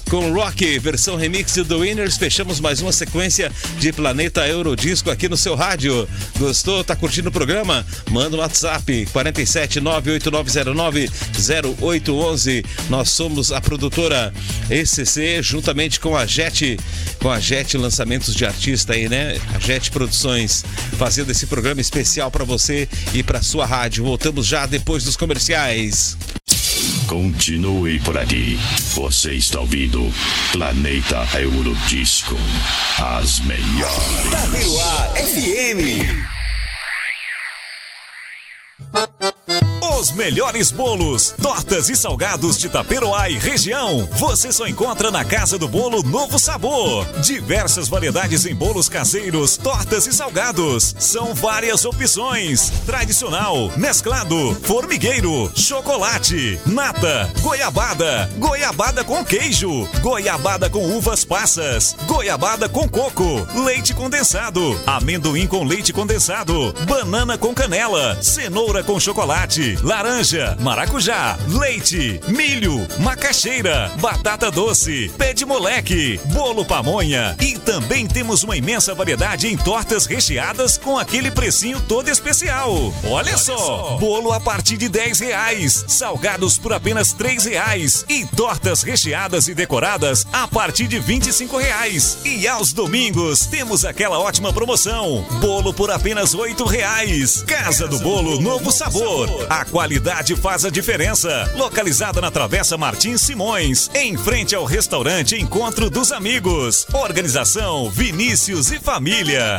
com Rock, versão remix do Winners. Fechamos mais uma sequência de Planeta Eurodisco aqui no seu rádio. Gostou? Tá curtindo o programa? Manda um WhatsApp 479-8909-0811. Nós somos a produtora ECC, juntamente com a Jet Lançamentos de Artista aí, né? A Jet Produções, fazendo esse programa especial para você e para sua rádio. Voltamos já depois dos comerciais. Continue por aqui. Você está ouvindo Planeta Eurodisco. As melhores. Taperoá FM. Os melhores bolos, tortas e salgados de Taperoá e região, você só encontra na Casa do Bolo Novo Sabor. Diversas variedades em bolos caseiros, tortas e salgados. São várias opções: tradicional, mesclado, formigueiro, chocolate, nata, goiabada, goiabada com queijo, goiabada com uvas passas, goiabada com coco, leite condensado, amendoim com leite condensado, banana com canela, cenoura com chocolate, laranja, maracujá, leite, milho, macaxeira, batata doce, pé de moleque, bolo pamonha e também temos uma imensa variedade em tortas recheadas com aquele precinho todo especial. Olha só, bolo a partir de R$10, salgados por apenas R$3 e tortas recheadas e decoradas a partir de R$25. E aos domingos temos aquela ótima promoção, bolo por apenas R$8. Casa do Bolo Novo Sabor. A qualidade faz a diferença. Localizada na Travessa Martins Simões, em frente ao restaurante Encontro dos Amigos. Organização Vinícius e Família.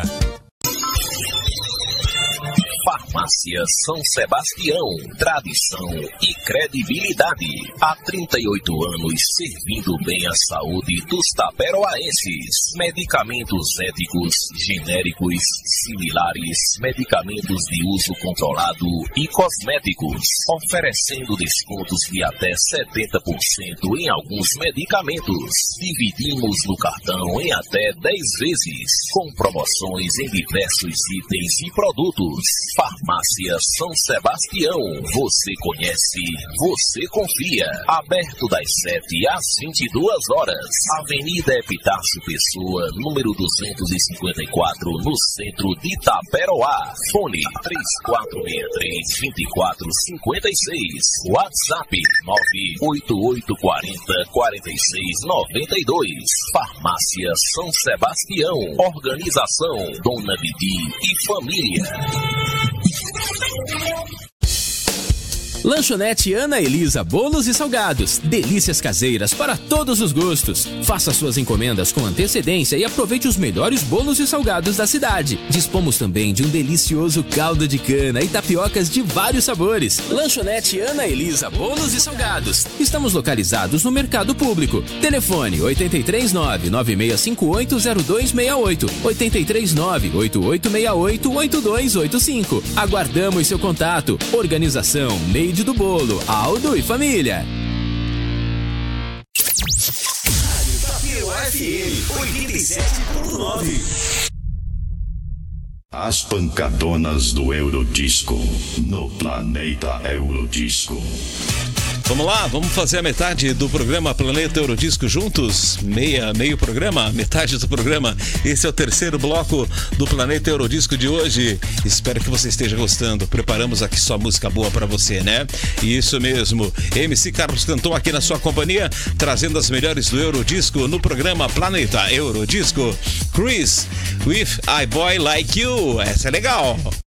Farmácia São Sebastião, tradição e credibilidade. Há 38 anos servindo bem a saúde dos taperoaenses. Medicamentos éticos, genéricos, similares, medicamentos de uso controlado e cosméticos, oferecendo descontos de até 70% em alguns medicamentos. Dividimos no cartão em até 10 vezes, com promoções em diversos itens e produtos. Farmácia São Sebastião, você conhece, você confia. Aberto das 7 às 22 horas. Avenida Epitácio Pessoa, número 254, no centro de Taperoá. Fone 3463-2456. WhatsApp 98840-4692. Farmácia São Sebastião. Organização Dona Didi e Família. Lanchonete Ana Elisa Bolos e Salgados. Delícias caseiras para todos os gostos. Faça suas encomendas com antecedência e aproveite os melhores bolos e salgados da cidade. Dispomos também de um delicioso caldo de cana e tapiocas de vários sabores. Lanchonete Ana Elisa Bolos e Salgados. Estamos localizados no Mercado Público. Telefone 839-9658-0268, 839-8868-8285. Aguardamos seu contato. Organização Neide do Bolo, Aldo e Família. Rádio Taperoá FM 87.9. As pancadonas do Eurodisco no Planeta Eurodisco. Vamos lá, vamos fazer a metade do programa Planeta Eurodisco juntos? Meio programa, metade do programa. Esse é o terceiro bloco do Planeta Eurodisco de hoje. Espero que você esteja gostando. Preparamos aqui só música boa pra você, né? Isso mesmo. MC Carlos Canton aqui na sua companhia, trazendo as melhores do Eurodisco no programa Planeta Eurodisco. Chris, with I Boy Like You. Essa é legal.